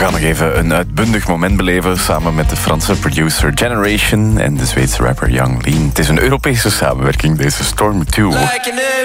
gaan nog even een uitbundig moment beleven samen met de Franse producer Generation en de Zweedse rapper Young Lean. Het is een Europese samenwerking, deze Storm 2.